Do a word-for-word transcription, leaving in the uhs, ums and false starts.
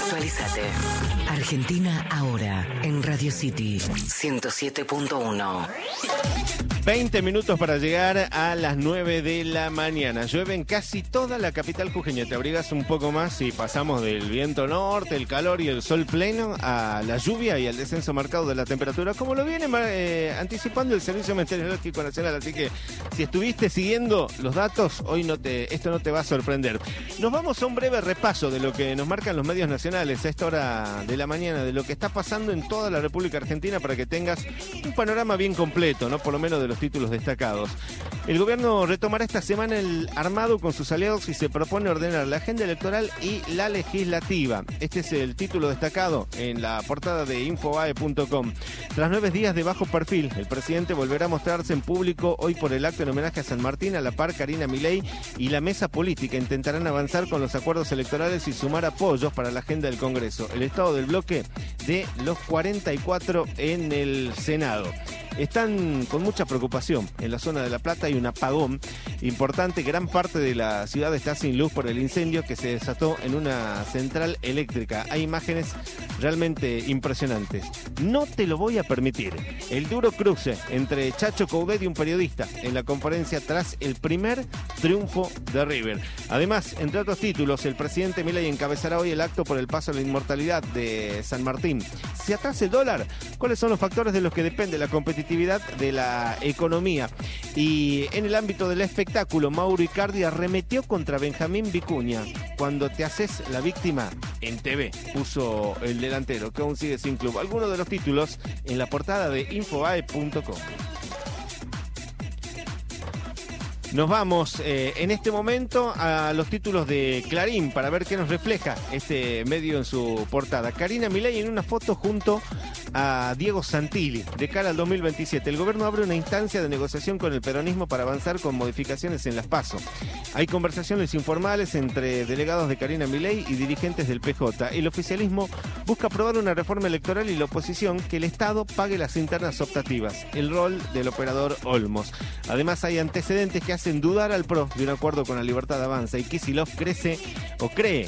Actualizate. Argentina ahora en Radio City ciento siete punto uno. veinte minutos para llegar a las nueve de la mañana. Llueve en casi toda la capital jujeña. Te abrigas un poco más y pasamos del viento norte, el calor y el sol pleno a la lluvia y al descenso marcado de la temperatura, como lo viene eh, anticipando el Servicio Meteorológico Nacional. Así que si estuviste siguiendo los datos, hoy no te, esto no te va a sorprender. Nos vamos a un breve repaso de lo que nos marcan los medios nacionales a esta hora de la mañana, de lo que está pasando en toda la República Argentina, para que tengas un panorama bien completo, ¿no? Por lo menos de los títulos destacados. El gobierno retomará esta semana el armado con sus aliados y se propone ordenar la agenda electoral y la legislativa. Este es el título destacado en la portada de Infobae punto com. Tras nueve días de bajo perfil, el presidente volverá a mostrarse en público hoy por el acto en homenaje a San Martín. A la par, Karina Milei y la mesa política intentarán avanzar con los acuerdos electorales y sumar apoyos para la agenda del Congreso. El estado del bloque de los cuarenta y cuatro en el Senado. Están con mucha preocupación. En la zona de La Plata hay un apagón importante. Gran parte de la ciudad está sin luz por el incendio que se desató en una central eléctrica. Hay imágenes realmente impresionantes. No te lo voy a permitir. El duro cruce entre Chacho Coudet y un periodista en la conferencia tras el primer triunfo de River. Además, entre otros títulos, el presidente Milei encabezará hoy el acto por el paso a la inmortalidad de San Martín. ¿Se atrasa el dólar? ¿Cuáles son los factores de los que depende la competitividad de la economía? Y en el ámbito del espectáculo, Mauro Icardi arremetió contra Benjamín Vicuña. Cuando te haces la víctima en T V, puso el delantero, que aún sigue sin club. Algunos de los títulos en la portada de Infobae punto com. Nos vamos eh, en este momento a los títulos de Clarín para ver qué nos refleja este medio en su portada. Karina Milei en una foto junto a Diego Santilli de cara al dos mil veintisiete. El gobierno abre una instancia de negociación con el peronismo para avanzar con modificaciones en las PASO. Hay conversaciones informales entre delegados de Karina Milei y dirigentes del P J. El oficialismo busca aprobar una reforma electoral y la oposición que el Estado pague las internas optativas. El rol del operador Olmos. Además, hay antecedentes que hacen dudar al P R O de un acuerdo con la Libertad Avanza y Kicillof crece o cree